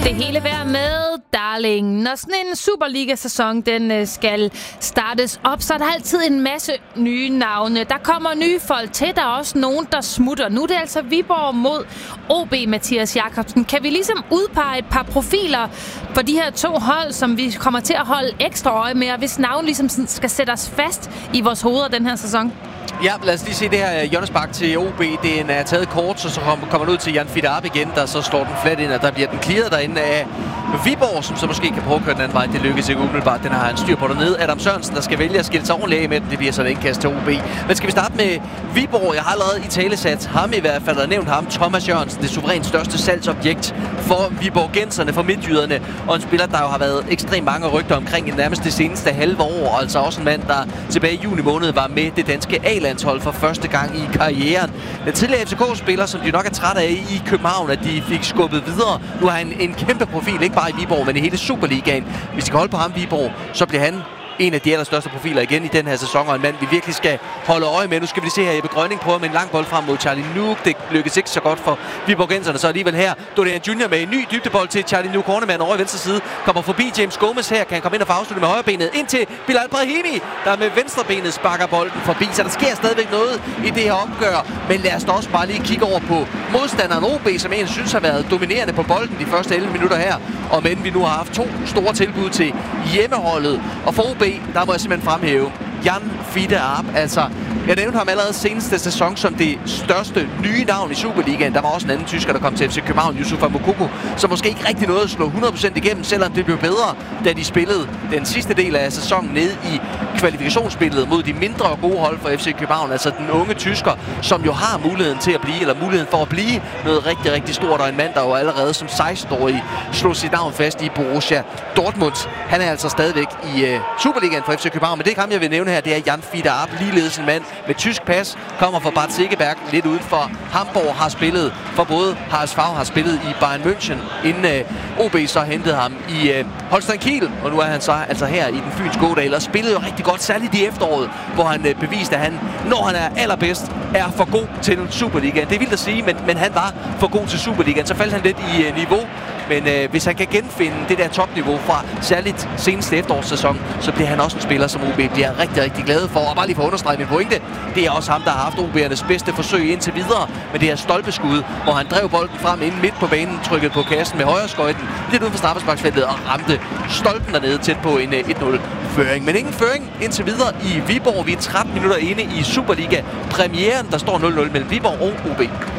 det hele være med, darling. Når sådan en Superliga-sæson den skal startes op, så er der altid en masse nye navne. Der kommer nye folk til, der er også nogen, der smutter. Nu er det altså Viborg mod OB, Mathias Jakobsen. Kan vi ligesom udpege et par profiler for de her to hold, som vi kommer til at holde ekstra øje med, og hvis navn ligesom skal sætte os fast i vores hoveder den her sæson? Ja, lad os lige se det her hjørnespark til OB. Den er taget kort, så kommer den ud til Jan Fidarp igen, der så slår den flat ind, og der bliver den clearet derinde af Viborg, som så måske kan prøve at køre den anden vej. Det lykkes ikke umiddelbart. Den har han styr på dernede. Adam Sørensen, der skal vælge at skille sig ordentligt af med den. Det bliver sådan en indkast til OB. Men skal vi starte med Viborg? Jeg har allerede i talesat ham i hvert fald, og nævnt ham, Thomas Jørgensen, det suverænt største salgsobjekt for viborgenserne, for midtjyderne, og en spiller, der jo har været ekstremt mange rygter omkring i nærmest det seneste halve år. Altså også en mand, der tilbage i juni måned var med det danske A-landshold for første gang i karrieren. Den tidligere FCK-spiller, som de nok er træt af i København, at de fik skubbet videre. Nu har han en kæmpe profil, ikke bare i Viborg, men i hele Superligaen. Hvis de kan holde på ham, Viborg, så bliver han en af de allerstørste profiler igen i den her sæson, og en mand, vi virkelig skal holde øje med. Nu skal vi se her, Jeppe Grønning prøver med en lang bold frem mod Charlie Nuuk. Det lykkes ikke så godt for viborgenserne, så alligevel her Dorian Junior med en ny dybdebold til Charlie Nuuk. Hornemann over i venstre side kommer forbi James Gomez her, kan han komme ind og få afsluttet med højrebenet ind til Bilal Brahimi, der med venstrebenet sparker bolden forbi, så der sker stadigvæk noget i det her opgør. Men lad os da også bare lige kigge over på modstanderen OB, som en synes har været dominerende på bolden de første 11 minutter her, og men vi nu har haft to store tilbud til hjemmeholdet. Og for OB, der må jeg simpelthen fremhæve Jan Fidarp. Altså, jeg nævnte ham allerede seneste sæson som det største nye navn i Superligaen. Der var også en anden tysker, der kom til FC København, Yusufa Moukoko, som måske ikke rigtig nåede at slå 100% igennem, selvom det blev bedre, da de spillede den sidste del af sæsonen ned i kvalifikationsspillet mod de mindre gode hold for FC København. Altså den unge tysker, som jo har muligheden til at blive, eller muligheden for at blive noget rigtig, rigtig stort, og en mand, der jo allerede som 16-årig slog sit navn fast i Borussia Dortmund. Han er altså stadigvæk i Superligaen for FC København, men det er ikke ham, jeg vil nævne her. Det er Jan Fidarp, ligeledes en mand med tysk pas, kommer fra Bad Segeberg, lidt uden for Hamburg, har spillet for både HSV, har spillet i Bayern München, inden OB så hentede ham i Holstein Kiel, og nu er han så altså her i den fynske Ådal, og spillede jo rigtig godt, særligt i efteråret, hvor han beviste, at han, når han er allerbedst, er for god til Superligaen. Det er vildt at sige, men han var for god til Superligaen. Så faldt han lidt i niveau, men hvis han kan genfinde det der topniveau fra særligt seneste efterårssæson, så bliver han også en spiller, som OB bliver rigtig, rigtig glade for. Og bare lige for at understrege min pointe, det er også ham, der har haft OB'ernes bedste forsøg indtil videre med det her stolpeskud, hvor han drev bolden frem inden midt på banen, trykkede på kassen med højre skøjten, lidt uden for straffesparksfeltet og ramte stolpen dernede tæt på en 1-0-føring. Men ingen føring indtil videre i Viborg. Vi er 13 minutter inde i Superliga-premieren, der står 0-0 mellem Viborg og OB.